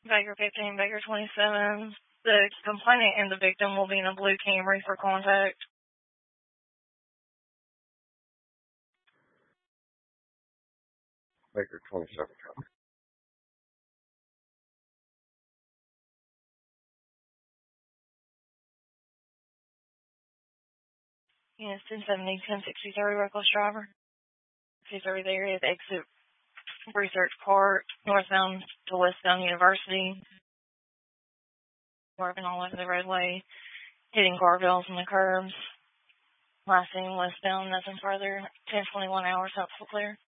Baker 15, Baker 27. The complainant and the victim will be in a blue Camry for contact. Baker 27. Yes, 1070, 1063, reckless driver. He's over there at exit Research Park, northbound to westbound University. Working all over the roadway, hitting guardrails and the curbs. Last seen westbound, nothing further. 1021 hours, helpful clear.